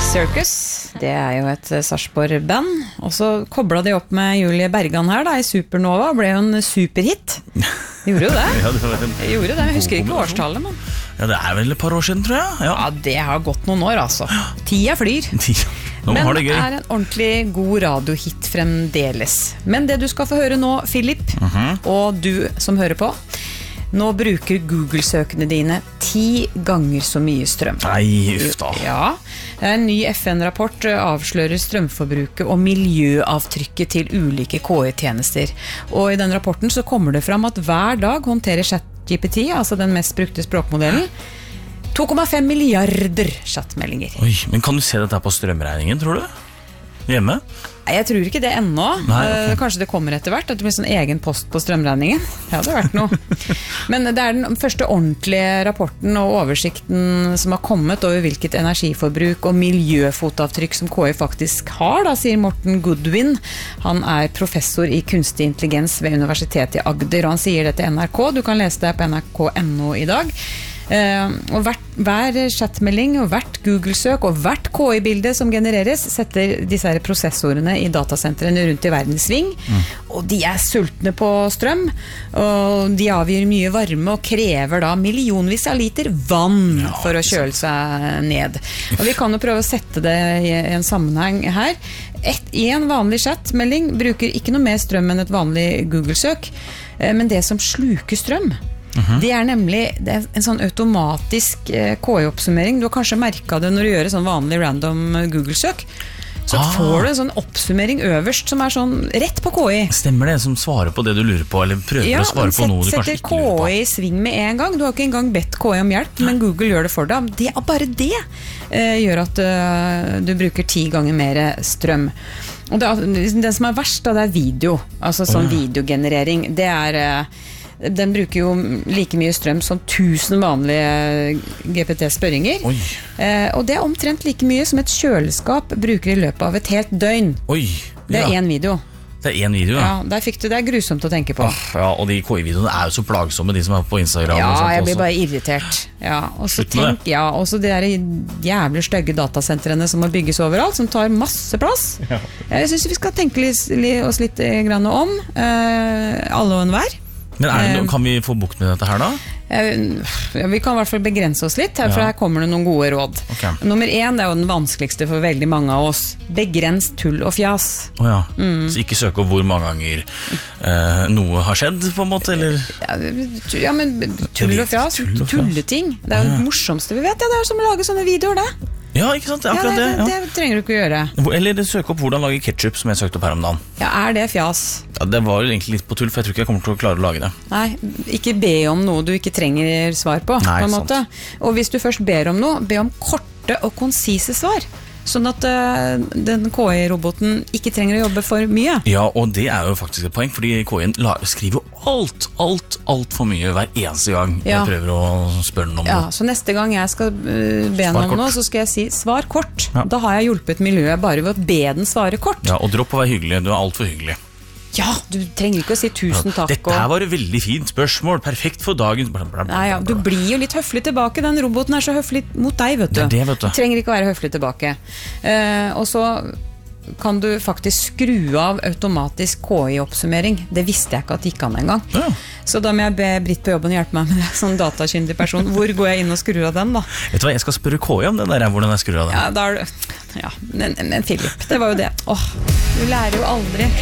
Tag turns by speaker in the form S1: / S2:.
S1: Circus, det jo et Sarpsborg-band, og så koblet de opp med Julie Bergan her da, I Supernova, ble jo en superhit. De gjorde jo det.
S2: Ja, det var
S1: Jeg gjorde det, jeg husker ikke årstallet, men...
S2: Ja, det vel et par år siden, tror jeg.
S1: Ja, det har gått noen år, altså. Tida flyr. Men
S2: har det gøy.
S1: En ordentlig god radiohit fremdeles. Men det du skal få høre nå, Philip, og du som hører på, nå bruker Google-søkene dine 10 ganger så mye strøm.
S2: Nei, uff da.
S1: Ja, en ny FN-rapport avslører strømforbruket og miljøavtrykket til ulike KI-tjenester. Og I den rapporten så kommer det fram at hver dag håndterer ChatGPT, altså den mest brukte språkmodellen, 2,5 milliarder chatmeldinger.
S2: Oi, men kan du se dette på strømregningen, tror du? Hjemme?
S1: Jeg tror ikke det ennå.
S2: Nei, okay.
S1: Kanskje det kommer etter hvert, at det blir sånn egen post på strømregningen. Ja, det har vært noe. Men det den første ordentlige rapporten og oversikten som har kommet over hvilket energiforbruk og miljøfotavtrykk som KI faktisk har, da, sier Morten Goodwin. Han professor I kunstig intelligens ved Universitetet I Agder, og han sier det til NRK. Du kan lese det på nrk.no I dag. Og hver chatmelding og hvert Google-søk og hvert KI-bilde som genereres setter disse her prosessorene I datasentrene rundt I verden I sving, og de sultne på strøm, og de avgir mye varme og krever da millionvis av liter vann for å kjøle seg ned. Og vi kan jo prøve å sette det I en sammenheng her. I en vanlig chatmelding bruker ikke noe mer strøm enn et vanlig Google-søk, men det som sluker strøm, det nemlig en sånn automatisk KI-oppsummering. Du har kanskje merket det når du gjør et sånn vanlig random Google-søk. Så får du en sånn oppsummering øverst som sånn rett på KI.
S2: Stemmer det som svarer på det du lurer på, eller prøver å svare på noe du kanskje ikke lurer på?
S1: Setter KI I sving med en gang. Du har ikke engang bedt KI om hjelp, men Google gjør det for deg. Bare det gjør at du bruker 10 ganger mer strøm. Og den som verst, da, det video. Altså sånn videogenerering. Den bruker jo like mye strøm som 1000 vanlige GPT-spørringer. Og det omtrent like mye som et kjøleskap bruker I løpet av et helt døgn. Det en video.
S2: Det en video, ja.
S1: Ja, der fikk du det grusomt å tenke på.
S2: Ja, og de KI-videoene jo så plagsomme, de som på Instagram.
S1: Ja, jeg blir bare irritert. Ja, og så og så de der jævlig stygge datasentrene som må bygges overalt, som tar masse plass. Jeg synes vi skal tenke oss litt grann om alle og enhver.
S2: Men kan vi få bukt med dette her da?
S1: Vi kan I hvert fall begrense oss litt, for her kommer det noen gode råd. Nummer 1 jo den vanskeligste for veldig mange av oss. Begrens tull og fjas. Så ikke søke hvor mange ganger noe har skjedd, på en måte, eller? Ja, men tull og fjas, tulleting. Det jo det morsomste vi vet, det som å lage sånne videoer, det.
S2: Ja, ikke sant? Akkurat det.
S1: Det trenger du ikke å gjøre.
S2: Eller søke opp hvordan lage ketchup, som jeg søkte opp her om dagen. Ja,
S1: det fjas?
S2: Ja, det var jo egentlig litt på tull, for jeg tror ikke jeg kommer til å klare å lage det.
S1: Nei, ikke be om noe du ikke trenger svar på, på en måte. Og hvis du først ber om noe, be om korte og konsise svar. Sånn at den KI-roboten ikke trenger å jobbe for mye. Ja, og det jo faktisk et poeng, fordi KI-en skriver alt for mye hver eneste gang jeg prøver å spørre noe om det. Ja, så neste gang jeg skal be noe om noe, så skal jeg si svar kort. Da har jeg hjulpet miljøet bare ved å be den svare kort. Ja, og dropp å være hyggelig, du alt for hyggelig. Ja, du trenger ikke å si 1000 takk. Dette her var et veldig fint spørsmål, perfekt for dagen. Nei, ja, du blir jo litt høflig tilbake. Den roboten så høflig mot deg, vet du. Det vet du. Trenger ikke å være høflig tilbake. Og så kan du faktisk skru av automatisk KI-oppsummering. Det visste jeg ikke at det gikk an en gang. Så da må jeg be Britt på jobben hjelpe meg med det, sånn datakyndig person. Hvor går jeg inn og skrur av den da? Vet du hva, jeg skal spørre KI om den der, hvordan jeg skrur av den. Ja, men Philip, det var jo det. Du lærer jo aldri.